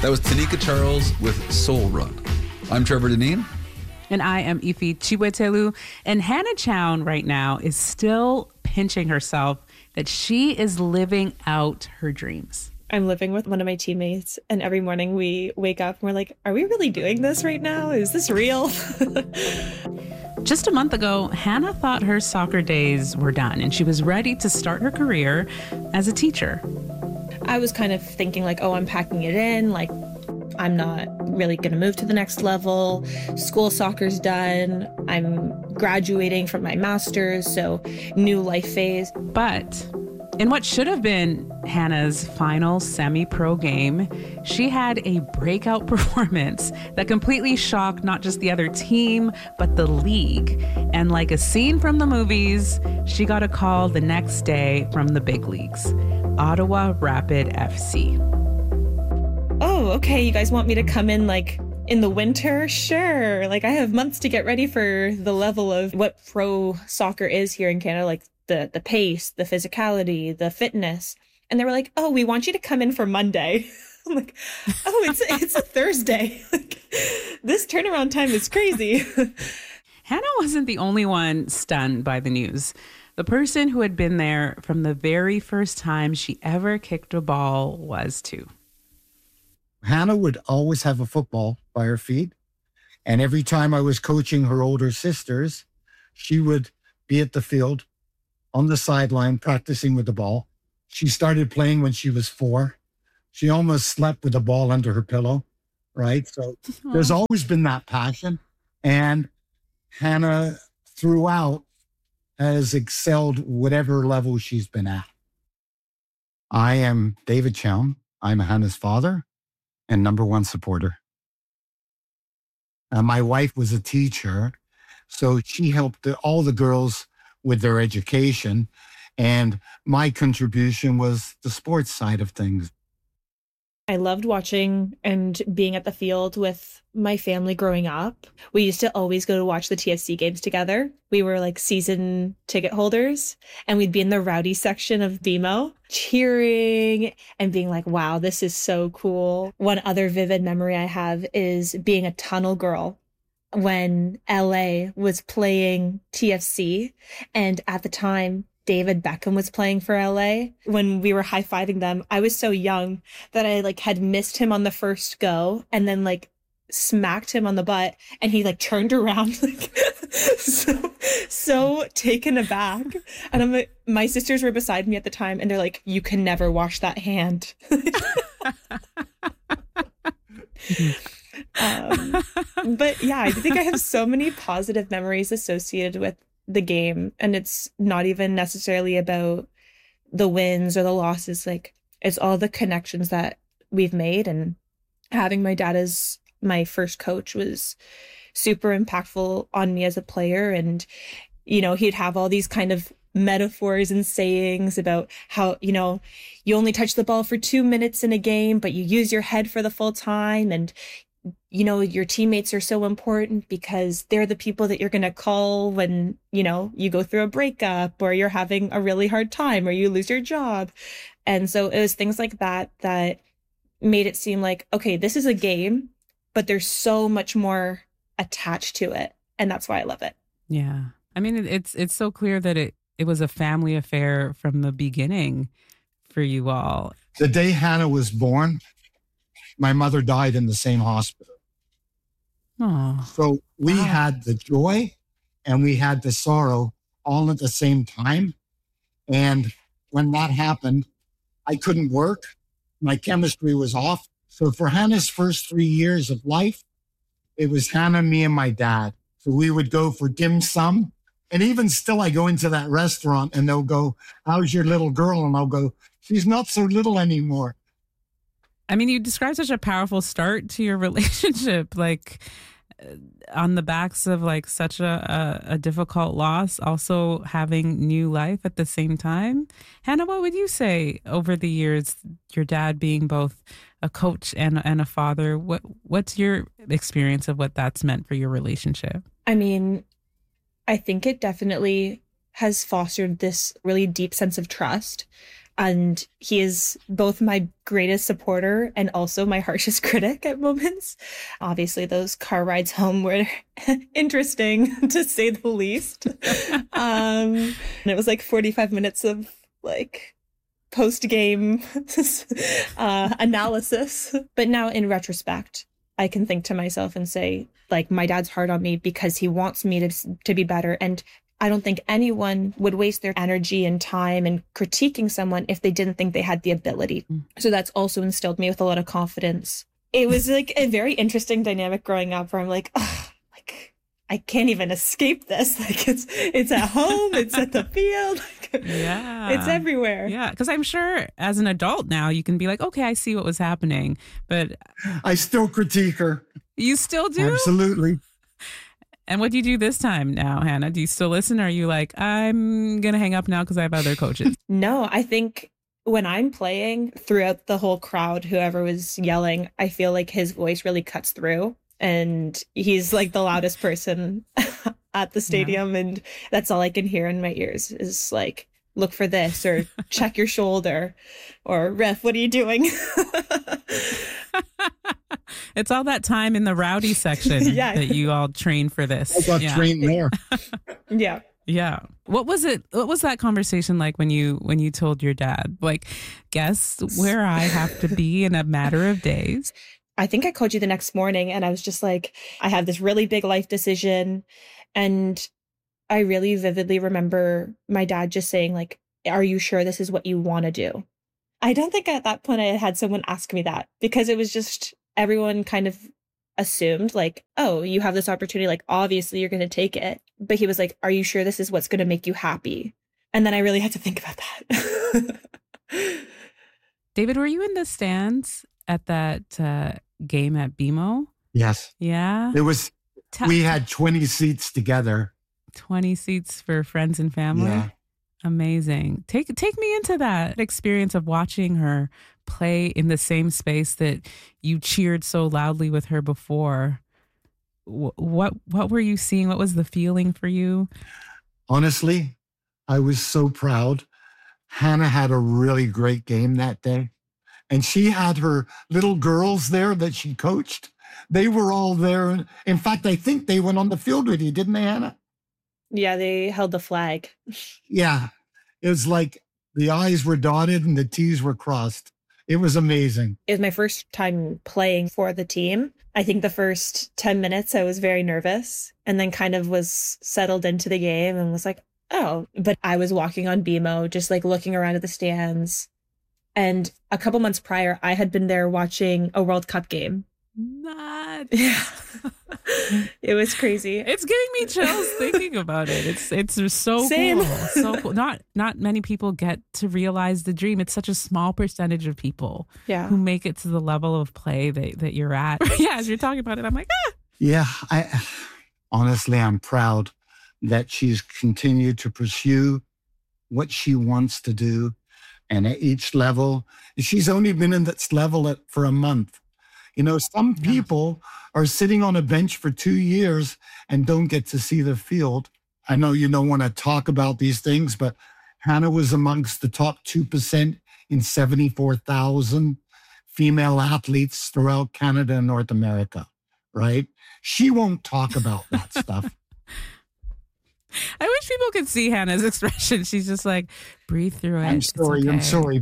That was Tanika Charles with Soul Run. I'm Trevor Deneen. And I am Ife Chiwetelu. And Hannah Chown right now is still pinching herself that she is living out her dreams. I'm living with one of my teammates, and every morning we wake up and we're like, are we really doing this right now? Is this real? Just a month ago, Hannah thought her soccer days were done and she was ready to start her career as a teacher. I was kind of thinking like, oh, I'm packing it in. Like, I'm not really going to move to the next level. School soccer's done. I'm graduating from my master's, so new life phase. But in what should have been Hannah's final semi-pro game, she had a breakout performance that completely shocked not just the other team, but the league. And like a scene from the movies, she got a call the next day from the big leagues, Ottawa Rapid FC. Oh, okay, you guys want me to come in like in the winter? Sure. Like I have months to get ready for the level of what pro soccer is here in Canada, like the pace, the physicality, the fitness. And they were like, oh, we want you to come in for Monday. I'm like, oh, it's a Thursday. Like, this turnaround time is crazy. Hannah wasn't the only one stunned by the news. The person who had been there from the very first time she ever kicked a ball was too. Hannah would always have a football by her feet. And every time I was coaching her older sisters, she would be at the field on the sideline practicing with the ball. She started playing when she was 4. She almost slept with the ball under her pillow, right? So there's always been that passion. And Hannah, throughout, has excelled whatever level she's been at. I am David Chown. I'm Hannah's father and number one supporter. My wife was a teacher, so she helped all the girls with their education, and my contribution was the sports side of things. I loved watching and being at the field with my family growing up. We used to always go to watch the TFC games together. We were like season ticket holders, and we'd be in the rowdy section of BMO cheering and being like, wow, this is so cool. One other vivid memory I have is being a tunnel girl when LA was playing TFC. And at the time, David Beckham was playing for LA. When we were high-fiving them, I was so young that I like had missed him on the first go and then like smacked him on the butt, and he like turned around like so taken aback. And I'm like, my sisters were beside me at the time, and they're like, you can never wash that hand. But yeah, I think I have so many positive memories associated with the game, and it's not even necessarily about the wins or the losses. Like, it's all the connections that we've made, and having my dad as my first coach was super impactful on me as a player. And, you know, he'd have all these kind of metaphors and sayings about how, you know, you only touch the ball for 2 minutes in a game, but you use your head for the full time. And, you know, your teammates are so important because they're the people that you're going to call when, you know, you go through a breakup or you're having a really hard time or you lose your job. And so it was things like that that made it seem like, okay, this is a game, but there's so much more attached to it. And that's why I love it. Yeah. I mean, it's so clear that it was a family affair from the beginning for you all. The day Hannah was born, my mother died in the same hospital. Oh, So we had the joy and we had the sorrow all at the same time. And when that happened, I couldn't work. My chemistry was off. So for Hannah's first 3 years of life, it was Hannah, me, and my dad. So we would go for dim sum. And even still, I go into that restaurant and they'll go, how's your little girl? And I'll go, she's not so little anymore. I mean, you described such a powerful start to your relationship, like on the backs of like such a difficult loss, also having new life at the same time. Hannah, what would you say over the years, your dad being both a coach and a father, what's your experience of what that's meant for your relationship? I mean, I think it definitely has fostered this really deep sense of trust. And he is both my greatest supporter and also my harshest critic at moments. Obviously, those car rides home were interesting, to say the least. And it was like 45 minutes of like post-game analysis. But now in retrospect, I can think to myself and say, like, my dad's hard on me because he wants me to be better. And I don't think anyone would waste their energy and time in critiquing someone if they didn't think they had the ability. So that's also instilled me with a lot of confidence. It was like a very interesting dynamic growing up where I'm like, oh, like, I can't even escape this. Like it's at home, it's at the field. Like, yeah. It's everywhere. Yeah. Because I'm sure as an adult now, you can be like, okay, I see what was happening. But I still critique her. You still do? Absolutely. And what do you do this time now, Hannah? Do you still listen? Or are you like, I'm going to hang up now because I have other coaches? No, I think when I'm playing throughout the whole crowd, whoever was yelling, I feel like his voice really cuts through. And he's like the loudest person at the stadium. Yeah. And that's all I can hear in my ears is like, look for this or check your shoulder or ref, what are you doing? It's all that time in the rowdy section that you all train for this. I got trained more. Yeah. Yeah. What was it? What was that conversation like when you told your dad, like, guess where I have to be in a matter of days? I think I called you the next morning and I was just like, I have this really big life decision. And I really vividly remember my dad just saying, like, are you sure this is what you want to do? I don't think at that point I had someone ask me that because it was just everyone kind of assumed like, oh, you have this opportunity, like, obviously you're going to take it. But he was like, are you sure this is what's going to make you happy? And then I really had to think about that. David, were you in the stands at that game at BMO? Yes. Yeah. It was, we had 20 seats together. 20 seats for friends and family? Yeah. Amazing. Take me into that experience of watching her play in the same space that you cheered so loudly with her before. What were you seeing? What was the feeling for you? Honestly, I was so proud. Hannah had a really great game that day. And she had her little girls there that she coached. They were all there. In fact, I think they went on the field with you, didn't they, Hannah? Yeah, they held the flag. Yeah. It was like the I's were dotted and the T's were crossed. It was amazing. It was my first time playing for the team. I think the first 10 minutes I was very nervous and then kind of was settled into the game and was like, oh, but I was walking on BMO, just like looking around at the stands. And a couple months prior, I had been there watching a World Cup game. Nuts. Yeah. It was crazy. It's giving me chills thinking about it. It's so Same. cool. So cool. Not many people get to realize the dream. It's such a small percentage of people who make it to the level of play that you're at. Yeah, as you're talking about it, I'm like, ah. Yeah, honestly, I'm proud that she's continued to pursue what she wants to do. And at each level, she's only been in this level for a month. You know, some people are sitting on a bench for 2 years and don't get to see the field. I know you don't want to talk about these things, but Hannah was amongst the top 2% in 74,000 female athletes throughout Canada and North America, right? She won't talk about that stuff. I wish people could see Hannah's expression. She's just like, breathe through it. I'm sorry.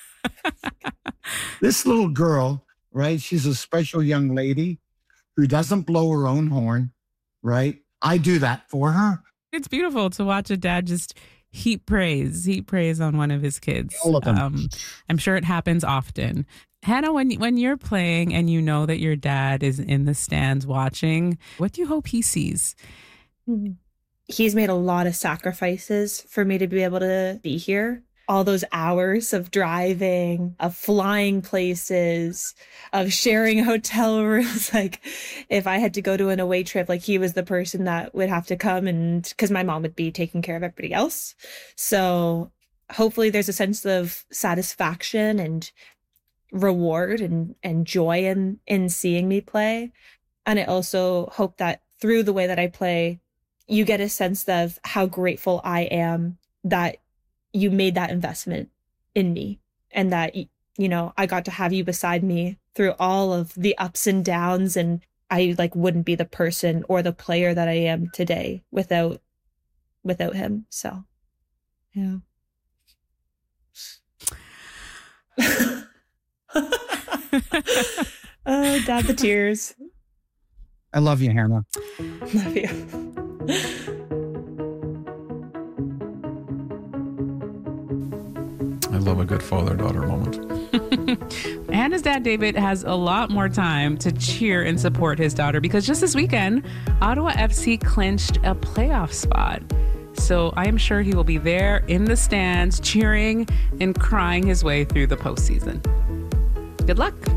This little girl, right? She's a special young lady who doesn't blow her own horn, right? I do that for her. It's beautiful to watch a dad just heap praise on one of his kids. All of them. I'm sure it happens often. Hannah, when you're playing and you know that your dad is in the stands watching, what do you hope he sees? He's made a lot of sacrifices for me to be able to be here. All those hours of driving, of flying places, of sharing hotel rooms. Like if I had to go to an away trip, like he was the person that would have to come and because my mom would be taking care of everybody else. So hopefully there's a sense of satisfaction and reward and joy in seeing me play. And I also hope that through the way that I play, you get a sense of how grateful I am that you made that investment in me, and that, you know, I got to have you beside me through all of the ups and downs, and I like wouldn't be the person or the player that I am today without him. So, yeah. Oh, Dad, the tears. I love you, Hannah. Love you. I love a good father-daughter moment. Hannah's dad, David, has a lot more time to cheer and support his daughter because just this weekend, Ottawa FC clinched a playoff spot. So I am sure he will be there in the stands cheering and crying his way through the postseason. Good luck.